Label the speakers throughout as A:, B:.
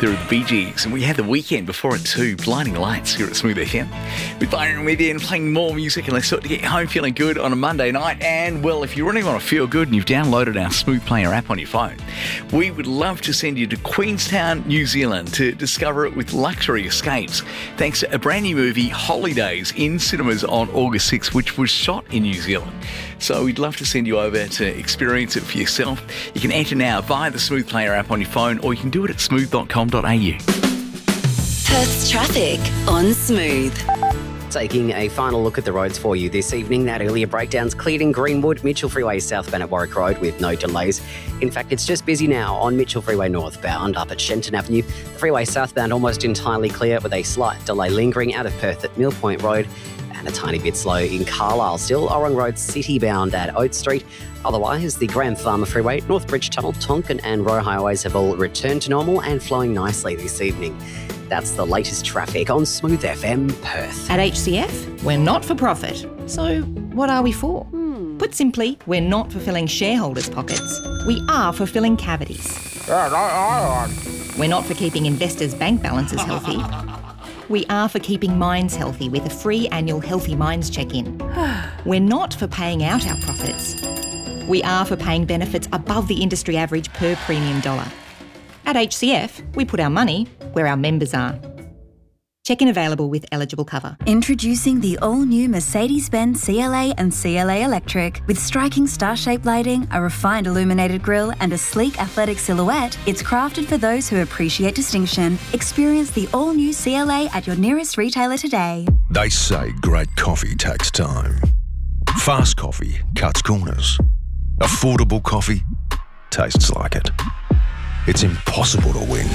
A: There are the Bee Gees, and we had the weekend before it too. Blinding Lights here at Smooth FM. With Byron with you and playing more music, and let's sort to get home feeling good on a Monday night. And, well, if you really want to feel good and you've downloaded our Smooth Player app on your phone, we would love to send you to Queenstown, New Zealand to discover it with luxury escapes. Thanks to a brand new movie, Holidays, in cinemas on August 6th, which was shot in New Zealand. So we'd love to send you over to experience it for yourself. You can enter now via the Smooth Player app on your phone, or you can do it at smooth.com.au.
B: Perth's traffic on Smooth.
C: Taking a final look at the roads for you this evening. That earlier breakdown's cleared in Greenwood, Mitchell Freeway southbound at Warwick Road with no delays. In fact, it's just busy now on Mitchell Freeway northbound up at Shenton Avenue. The freeway southbound almost entirely clear with a slight delay lingering out of Perth at Mill Point Road, and a tiny bit slow in Carlisle. Still, Orong Road city-bound at Oat Street. Otherwise, the Grand Farmer Freeway, Northbridge Tunnel, Tonkin and Roe Highways have all returned to normal and flowing nicely this evening. That's the latest traffic on Smooth FM Perth.
D: At HCF, we're not for profit. So what are we for? Put simply, we're not for filling shareholders' pockets. We are for filling cavities. We're not for keeping investors' bank balances healthy. We are for keeping minds healthy with a free annual Healthy Minds check-in. We're not for paying out our profits. We are for paying benefits above the industry average per premium dollar. At HCF, we put our money where our members are. Check-in available with eligible cover.
E: Introducing the all-new Mercedes-Benz CLA and CLA Electric. With striking star-shaped lighting, a refined illuminated grille and a sleek athletic silhouette, it's crafted for those who appreciate distinction. Experience the all-new CLA at your nearest retailer today.
F: They say great coffee takes time. Fast coffee cuts corners. Affordable coffee tastes like it. It's impossible to win.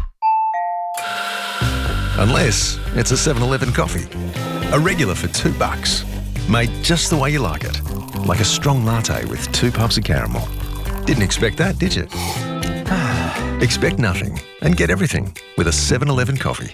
F: Unless it's a 7-Eleven coffee. A regular for $2. Made just the way you like it. Like a strong latte with 2 pumps of caramel. Didn't expect that, did you? Expect nothing and get everything with a 7-Eleven coffee.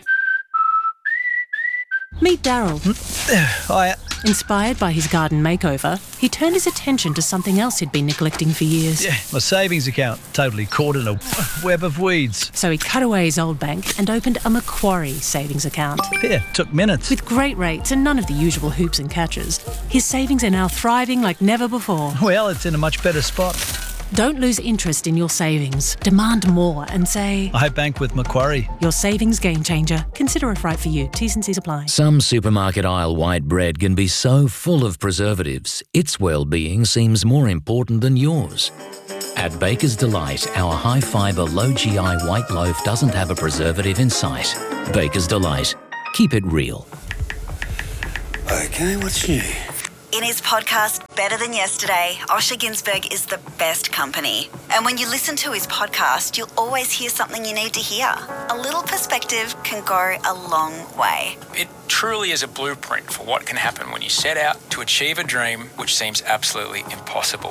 G: Meet Daryl.
H: Hiya.
G: Inspired by his garden makeover, he turned his attention to something else he'd been neglecting for years.
H: Yeah, my savings account, totally caught in a web of weeds.
G: So he cut away his old bank and opened a Macquarie savings account.
H: Yeah, took minutes.
G: With great rates and none of the usual hoops and catches, his savings are now thriving like never before.
H: Well, it's in a much better spot.
G: Don't lose interest in your savings. Demand more and say,
H: I bank with Macquarie.
G: Your savings game changer. Consider if right for you. T's and C's apply.
I: Some supermarket aisle white bread can be so full of preservatives, its well-being seems more important than yours. At Baker's Delight, our high-fibre, low-GI white loaf doesn't have a preservative in sight. Baker's Delight. Keep it real.
J: Okay, what's new?
B: In his podcast, Better Than Yesterday, Osher Günsberg is the best company. And when you listen to his podcast, you'll always hear something you need to hear. A little perspective can go a long way.
K: It truly is a blueprint for what can happen when you set out to achieve a dream which seems absolutely impossible.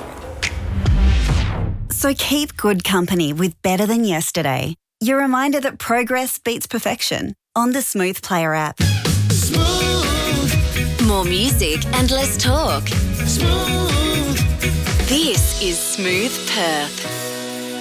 B: So keep good company with Better Than Yesterday. Your reminder that progress beats perfection on the Smooth Player app. More music and less talk. Smooth. This is Smooth Perth.